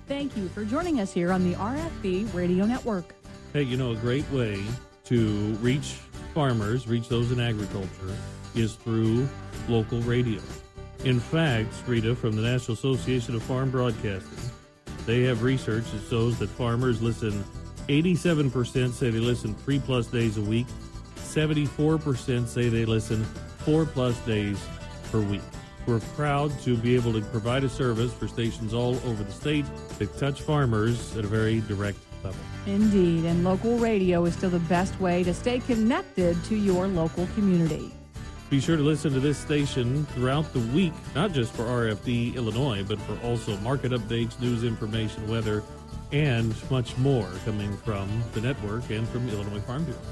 Thank you for joining us here on the RFB Radio Network. Hey, a great way to reach farmers, reach those in agriculture, is through local radio. In fact, Rita, from the National Association of Farm Broadcasting, they have research that shows that farmers listen, 87% say they listen 3+ days a week, 74% say they listen 4+ days per week. We're proud to be able to provide a service for stations all over the state that touch farmers at a very direct level. Indeed, and local radio is still the best way to stay connected to your local community. Be sure to listen to this station throughout the week, not just for RFD Illinois, but for also market updates, news information, weather, and much more coming from the network and from Illinois Farm Bureau.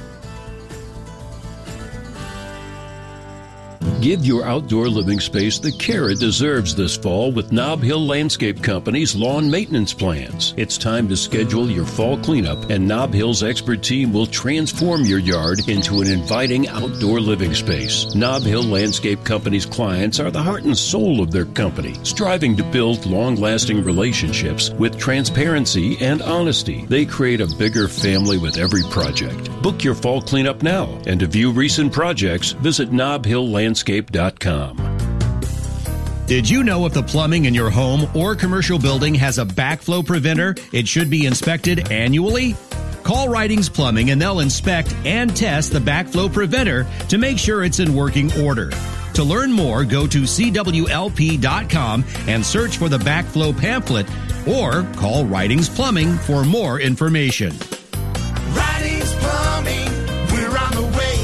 Give your outdoor living space the care it deserves this fall with Nob Hill Landscape Company's lawn maintenance plans. It's time to schedule your fall cleanup, and Nob Hill's expert team will transform your yard into an inviting outdoor living space. Nob Hill Landscape Company's clients are the heart and soul of their company, striving to build long-lasting relationships with transparency and honesty. They create a bigger family with every project. Book your fall cleanup now, and to view recent projects, visit NobHillLandscape.com. Did you know if the plumbing in your home or commercial building has a backflow preventer, it should be inspected annually? Call Ridings Plumbing and they'll inspect and test the backflow preventer to make sure it's in working order. To learn more, go to CWLP.com and search for the backflow pamphlet or call Ridings Plumbing for more information. Ridings Plumbing, we're on the way.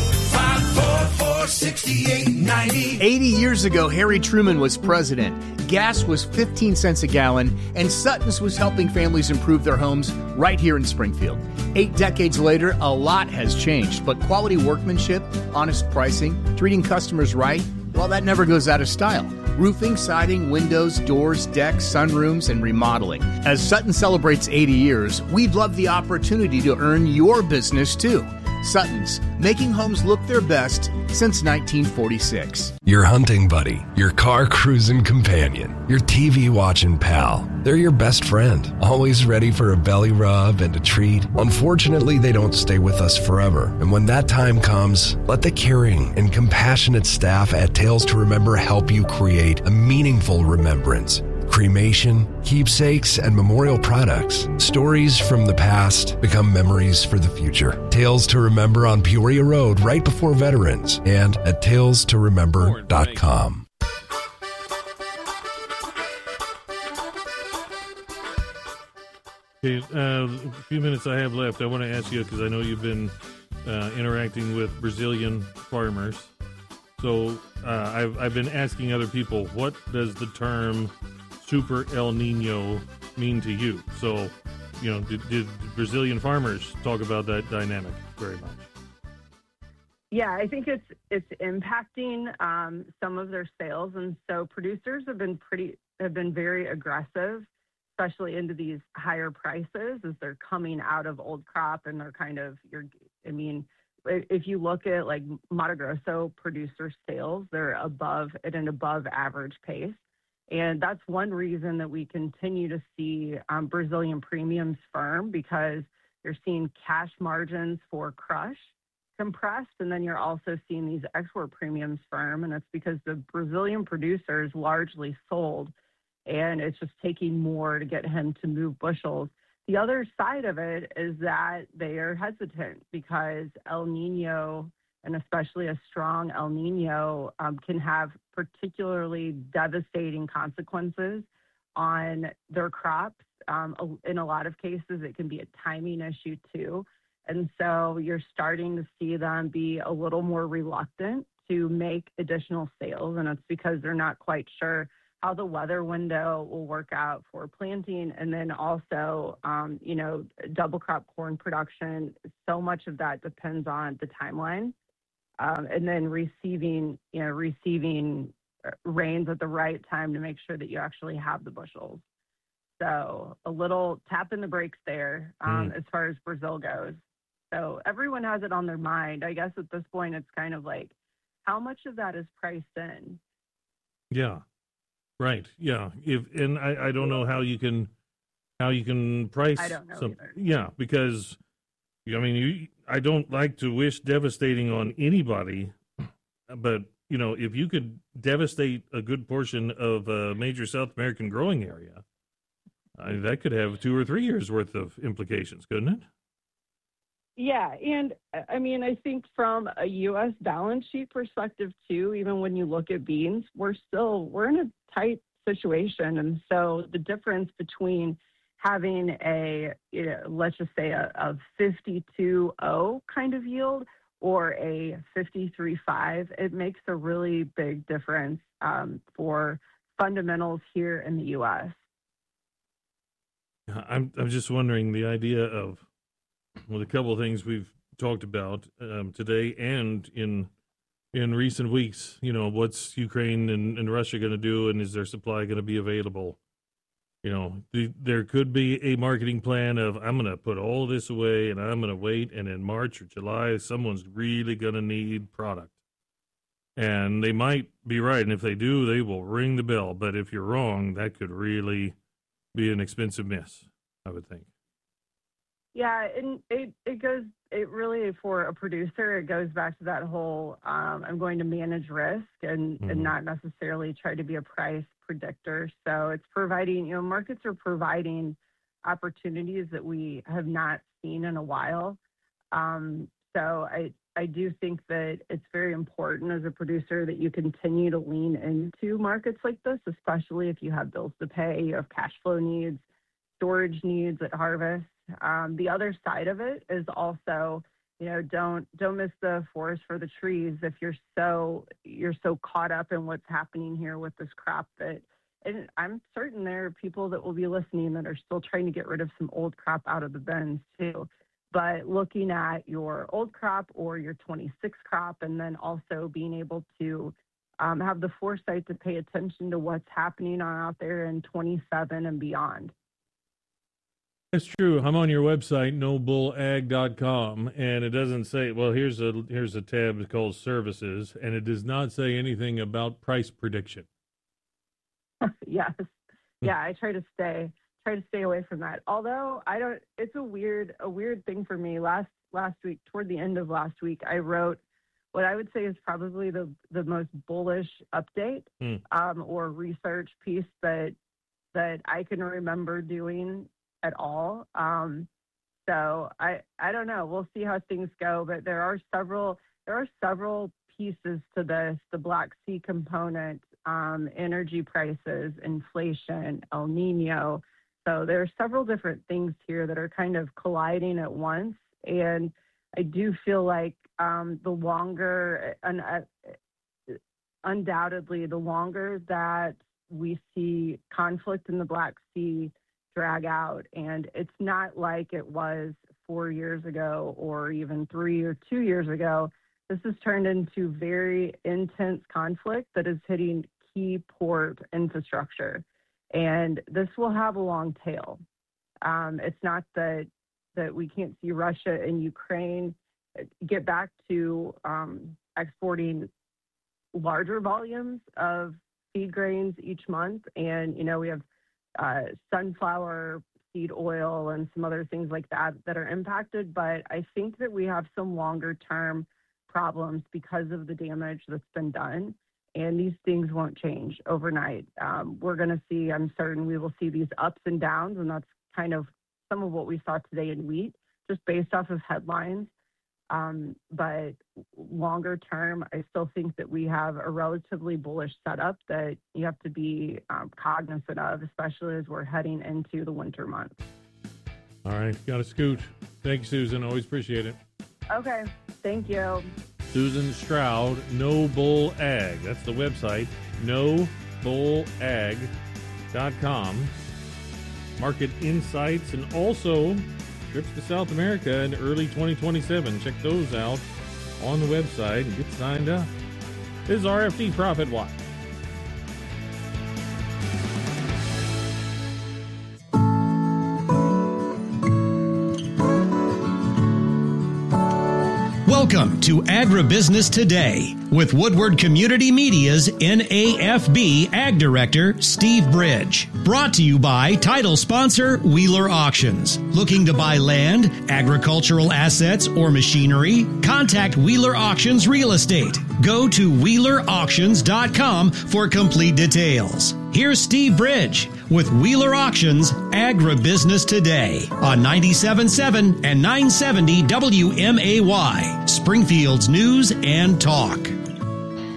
544-6890. 80 years ago, Harry Truman was president. Gas was 15 cents a gallon, and Sutton's was helping families improve their homes right here in Springfield. 8 decades later, a lot has changed, but quality workmanship, honest pricing, treating customers right, well, that never goes out of style. Roofing, siding, windows, doors, decks, sunrooms, and remodeling. As Sutton celebrates 80 years, we'd love the opportunity to earn your business too. Sutton's, making homes look their best since 1946. Your hunting buddy, your car cruising companion, your TV watching pal. They're your best friend, always ready for a belly rub and a treat. Unfortunately, they don't stay with us forever. And when that time comes, let the caring and compassionate staff at Tales to Remember help you create a meaningful remembrance. Cremation, keepsakes, and memorial products. Stories from the past become memories for the future. Tales to Remember on Peoria Road right before Veterans and at talestoremember.com. Okay, a few minutes I have left. I want to ask you, because I know you've been interacting with Brazilian farmers. So I've been asking other people, what does the term Super El Nino mean to you? So, did Brazilian farmers talk about that dynamic very much? Yeah, I think it's impacting some of their sales, and so producers have been very aggressive, especially into these higher prices as they're coming out of old crop, and they're if you look at like Mato Grosso producer sales, they're at an above average pace. And that's one reason that we continue to see Brazilian premiums firm, because you're seeing cash margins for crush compressed, and then you're also seeing these export premiums firm, and it's because the Brazilian producers largely sold, and it's just taking more to get him to move bushels. The other side of it is that they are hesitant because El Nino, and especially a strong El Nino, can have particularly devastating consequences on their crops. In a lot of cases, it can be a timing issue too. And so you're starting to see them be a little more reluctant to make additional sales, and it's because they're not quite sure how the weather window will work out for planting. And then also, double crop corn production, so much of that depends on the timeline. And then receiving rains at the right time to make sure that you actually have the bushels. So a little tap in the brakes there as far as Brazil goes. So everyone has it on their mind. I guess at this point, it's kind of like, how much of that is priced in? Yeah, right. Yeah. I don't know how you can how you can price. I don't know either. Yeah, because I don't like to wish devastating on anybody, but if you could devastate a good portion of a major South American growing area, that could have 2 or 3 years worth of implications, couldn't it? Yeah, and I think from a U.S. balance sheet perspective too, even when you look at beans, we're in a tight situation, and so the difference between having let's just say a 52.0 kind of yield or a 53.5, it makes a really big difference for fundamentals here in the U.S. I'm just wondering the idea of a couple of things we've talked about today and in recent weeks. What's Ukraine and Russia going to do, and is their supply going to be available? There could be a marketing plan of, I'm going to put all this away and I'm going to wait, and in March or July, someone's really going to need product. And they might be right, and if they do, they will ring the bell. But if you're wrong, that could really be an expensive miss, I would think. Yeah, and it really, for a producer, it goes back to that whole, I'm going to manage risk and not necessarily try to be a price predictor. So it's providing, markets are providing opportunities that we have not seen in a while. So I do think that it's very important as a producer that you continue to lean into markets like this, especially if you have bills to pay, you have cash flow needs, storage needs at harvest. The other side of it is also, don't miss the forest for the trees. If you're so caught up in what's happening here with this crop and I'm certain there are people that will be listening that are still trying to get rid of some old crop out of the bins too. But looking at your old crop or your 26 crop, and then also being able to have the foresight to pay attention to what's happening out there in 27 and beyond. That's true. I'm on your website, nobullag.com, and it doesn't say, well, here's a tab called services, and it does not say anything about price prediction. Yes. Yeah, I try to stay away from that. Although it's a weird thing for me. Last week, toward the end of last week, I wrote what I would say is probably the most bullish update or research piece that I can remember doing at all. So I don't know. We'll see how things go, but there are several pieces to this: the Black Sea component, energy prices, inflation, El Nino. So there are several different things here that are kind of colliding at once. And I do feel like undoubtedly, the longer that we see conflict in the Black Sea drag out, and it's not like it was 4 years ago or even 3 or 2 years ago. This has turned into very intense conflict that is hitting key port infrastructure. And this will have a long tail. It's not that we can't see Russia and Ukraine get back to exporting larger volumes of feed grains each month. And, we have sunflower seed oil and some other things like that are impacted. But I think that we have some longer term problems because of the damage that's been done. And these things won't change overnight. We're going to see, I'm certain we will see these ups and downs, and that's kind of some of what we saw today in wheat, just based off of headlines. But longer term, I still think that we have a relatively bullish setup that you have to be cognizant of, especially as we're heading into the winter months. All right, got to scoot. Thank you, Susan. Always appreciate it. Okay, thank you. Susan Stroud, No Bull Ag. That's the website, nobullag.com. Market insights and also trips to South America in early 2027. Check those out on the website and get signed up. This is RFD Profit Watch. Welcome to Agribusiness Today with Woodward Community Media's NAFB Ag Director, Steve Bridge. Brought to you by title sponsor Wheeler Auctions. Looking to buy land, agricultural assets, or machinery? Contact Wheeler Auctions Real Estate. Go to WheelerAuctions.com for complete details. Here's Steve Bridge with Wheeler Auctions Agribusiness Today on 97.7 and 970 WMAY, Springfield's News and Talk.